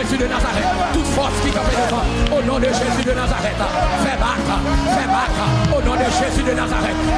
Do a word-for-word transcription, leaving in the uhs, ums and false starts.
Jésus de Nazareth, toute force qui campe devant, au nom de Jésus de Nazareth, fais battre, fais battre, au nom de Jésus de Nazareth,